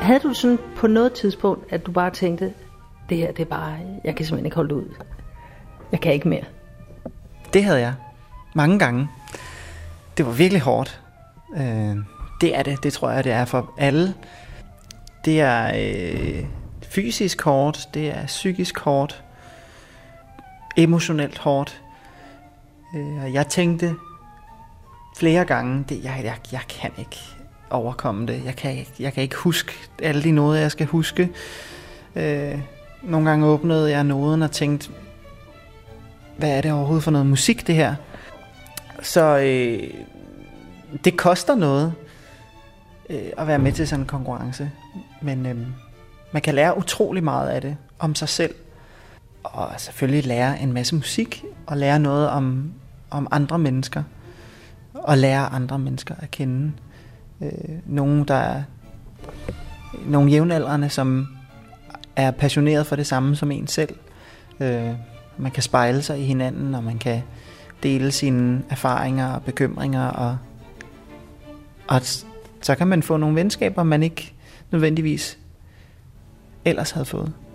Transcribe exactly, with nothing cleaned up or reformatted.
Havde du sådan på noget tidspunkt, at du bare tænkte, det her, det er bare, jeg kan simpelthen ikke holde ud. Jeg kan ikke mere. Det havde jeg. Mange gange. Det var virkelig hårdt. Øh, det er det. Det tror jeg, det er for alle. Det er øh, fysisk hårdt. Det er psykisk hårdt. Emotionelt hårdt. Øh, jeg tænkte flere gange, det, jeg, jeg, jeg kan ikke overkomme det. Jeg kan, jeg kan ikke huske alle de noder, jeg skal huske. Øh, nogle gange åbnede jeg noden og tænkte, hvad er det overhovedet for noget musik, det her? Så øh, det koster noget øh, at være med til sådan en konkurrence. Men øh, man kan lære utrolig meget af det om sig selv. Og selvfølgelig lære en masse musik, og lære noget om, om andre mennesker. Og lære andre mennesker at kende. Øh, nogle, der er nogle jævnaldrende, som er passioneret for det samme som en selv. Øh, man kan spejle sig i hinanden, og man kan dele sine erfaringer og bekymringer, og, og så kan man få nogle venskaber, man ikke nødvendigvis ellers havde fået.